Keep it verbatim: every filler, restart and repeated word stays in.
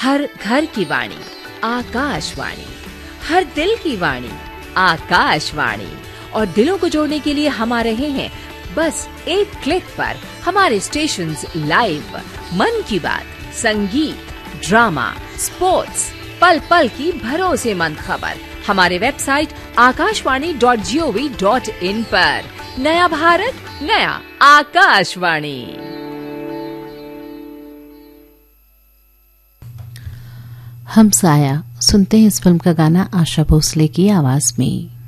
हर घर की वाणी आकाशवाणी, हर दिल की वाणी आकाशवाणी। और दिलों को जोड़ने के लिए हम आ रहे हैं बस एक क्लिक पर। हमारे स्टेशंस लाइव, मन की बात, संगीत, ड्रामा, स्पोर्ट्स, पल पल की भरोसेमंद खबर हमारे website Akashvani dot G O V dot in पर। नया भारत, नया आकाशवाणी। हम साया सुनते हैं इस फिल्म का गाना आशा भोसले की आवाज में।